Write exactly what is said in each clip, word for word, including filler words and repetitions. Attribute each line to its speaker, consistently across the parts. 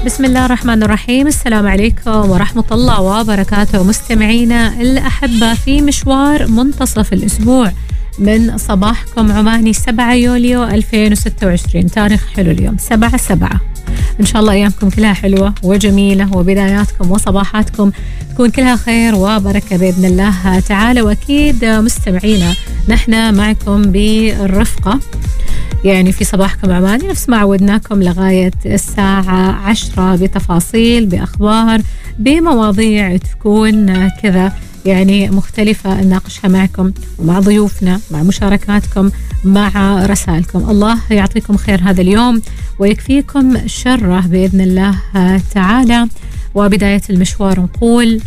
Speaker 1: بسم الله الرحمن الرحيم. السلام عليكم ورحمة الله وبركاته مستمعينا الأحبة في مشوار منتصف الأسبوع من صباحكم عماني سبعة يوليو ألفين وستة وعشرين. تاريخ حلو اليوم سبعة سبعة. إن شاء الله أيامكم كلها حلوة وجميلة وبداياتكم وصباحاتكم تكون كلها خير وبركة بإذن الله تعالى. وأكيد مستمعينا نحن معكم بالرفقة يعني في صباحكم عماني نفس ما عودناكم لغاية الساعة عشرة بتفاصيل بأخبار بمواضيع تكون كذا يعني مختلفة نناقشها معكم ومع ضيوفنا مع مشاركاتكم مع رسائلكم. الله يعطيكم خير هذا اليوم ويكفيكم شره بإذن الله تعالى. وبداية المشوار نقول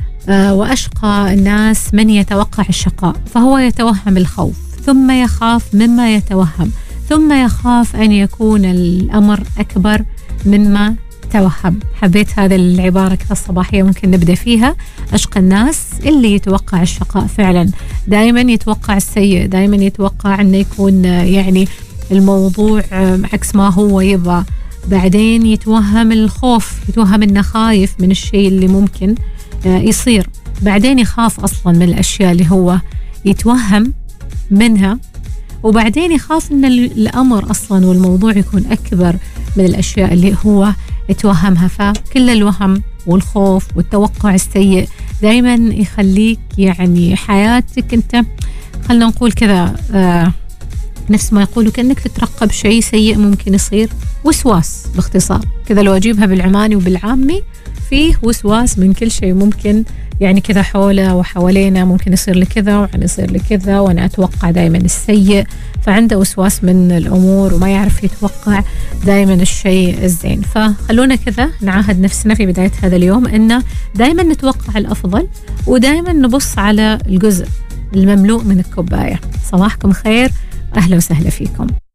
Speaker 1: آه وأشقى الناس من يتوقع الشقاء فهو يتوهم الخوف ثم يخاف مما يتوهم ثم يخاف أن يكون الأمر أكبر مما توهم. حبيت هذا العبارة كذا الصباحية ممكن نبدأ فيها. أشقى الناس اللي يتوقع الشقاء فعلا، دائما يتوقع السيء، دائما يتوقع أنه يكون يعني الموضوع عكس ما هو يبغى، بعدين يتوهم الخوف، يتوهم أنه خايف من الشيء اللي ممكن يصير، بعدين يخاف أصلا من الأشياء اللي هو يتوهم منها، وبعدين يخاف أن الأمر أصلا والموضوع يكون أكبر من الأشياء اللي هو يتوهمها. فكل الوهم والخوف والتوقع السيء دايما يخليك يعني حياتك أنت خلنا نقول كذا آه نفس ما يقولوا كأنك تترقب شيء سيء ممكن يصير. وسواس باختصار كذا لو أجيبها بالعماني وبالعامي، فيه وسواس من كل شيء ممكن يعني كذا حوله وحوالينا، ممكن يصير لي كذا وعن يصير لي كذا وأنا أتوقع دايما السيء، فعنده وسواس من الأمور وما يعرف يتوقع دايما الشيء الزين. فخلونا كذا نعاهد نفسنا في بداية هذا اليوم إنه دايما نتوقع الأفضل ودايما نبص على الجزء المملوء من الكوباية. صباحكم خير، أهلا وسهلا فيكم.